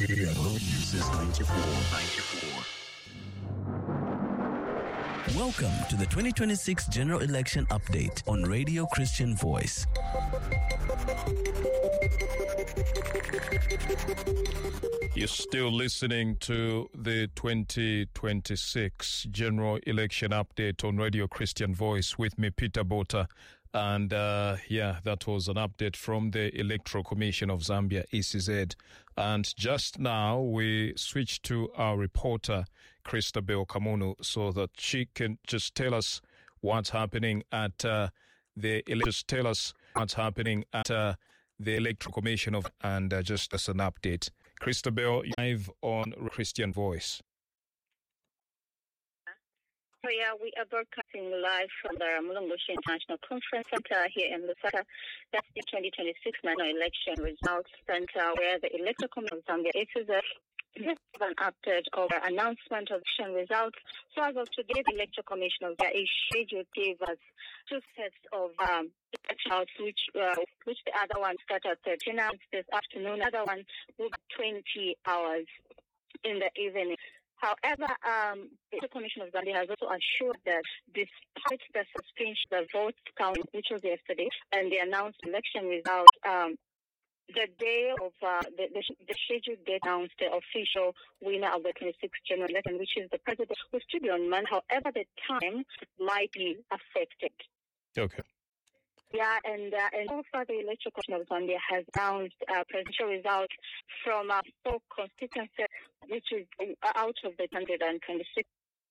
Uses 94. Welcome to the 2026 General Election Update on Radio Christian Voice. You're still listening to the 2026 General Election Update on Radio Christian Voice with me, Peter Bota. And that was an update from the Electoral Commission of Zambia, ECZ. And just now we switch to our reporter, Christabel Kamunu, so that she can just tell us what's happening at the Electoral Commission of, and just as an update. Christabel, live on Christian Voice. So we are broadcasting live from the Mulungushi International Conference Center here in Lusaka. That's the 2026 National Election Results Center, where the Electoral Commission of Zambia is just an update of the announcement of election results. So as of today, the Electoral Commission of Zambia is scheduled to give us two sets of elections, which the other one started at 13 hours this afternoon. The other one will be 20 hours in the evening. However, the Commission of Zambia has also assured that despite the suspension of the vote count, which was yesterday, and the announced election result, the day of the scheduled date announced the official winner of the 26th general election, which is the president, will still be on Monday. However, the time might be affected. Okay. Yeah, and so far the Electoral Commission of Zambia has announced presidential results from 4 constituencies, which is out of the 126,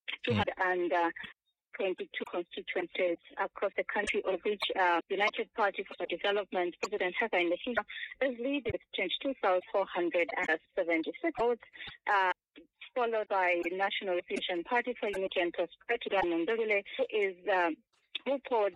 222 constituencies across the country, of which United Party for Development, President Hakainde Hichilema, is leading with 22,476 votes, followed by National Resolution Party for Unity and Prosperity, Daniel Ndobile, who polled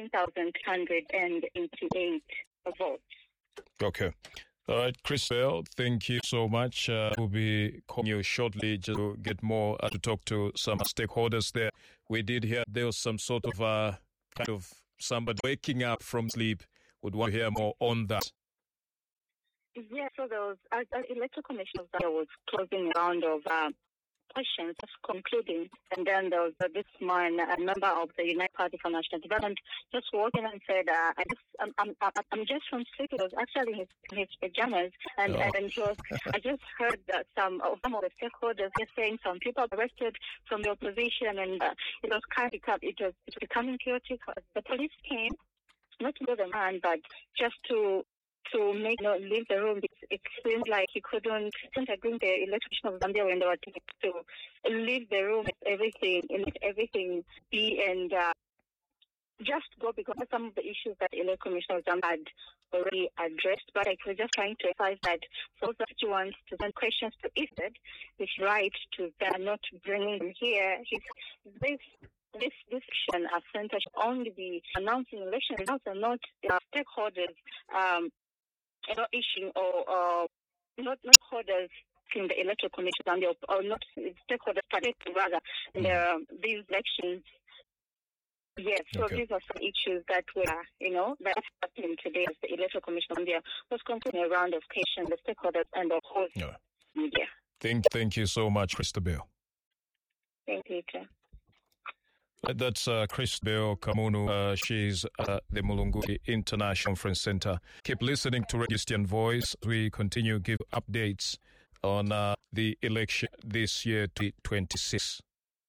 14,188 votes. Okay. All right, Christabel, thank you so much. We'll be calling you shortly just to get more to talk to some stakeholders there. We did hear there was some sort of kind of somebody waking up from sleep. Would want to hear more on that. Yeah, so there was an Electoral Commission of Zambia was closing a round of questions, just concluding, and then there was this man, a member of the United Party for National Development, just walking and said, I'm just from sleep. It was actually in his pajamas, and he was, I just heard that some of the stakeholders just saying some people arrested from the opposition, and it was becoming chaotic. The police came, not to go the man, but just to make leave the room. It seems like he couldn't agree with the Election of Zambia when they were to leave the room, let everything be, and just go, because of some of the issues that the Electoral Commission of Zambia had already addressed. But I was just trying to emphasize that for those that wants to send questions to ECZ, it's right to not bringing them here. This election center should only be announcing election results and not stakeholders issuing or not holders in the Electoral Commission or not stakeholders participating rather in these elections. Yes, so these are some issues that were, that's happening today as the Electoral Commission of Zambia was concluding a round of questions, the stakeholders and the host media. Thank you so much, Christabel. Thank you, Peter. That's Christabel Kamunu. She's at the Mulungushi International Conference Center. Keep listening to Radio Christian Voice. We continue to give updates on the election this year, 2026.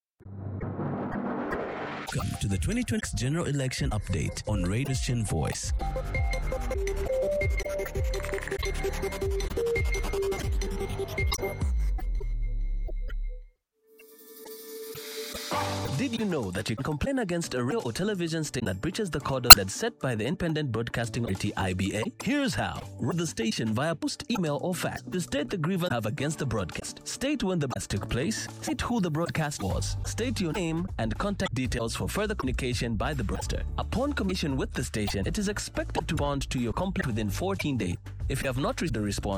Welcome to the 2026 General Election Update on Radio Christian Voice. Did you know that you can complain against a radio or television station that breaches the code that's set by the Independent Broadcasting Authority (IBA)? Here's how. Write the station via post, email, or fax to state the grievance you have against the broadcast. State when the broadcast took place. State who the broadcast was. State your name and contact details for further communication by the broadcaster. Upon communication with the station, it is expected to respond to your complaint within 14 days. If you have not received a response,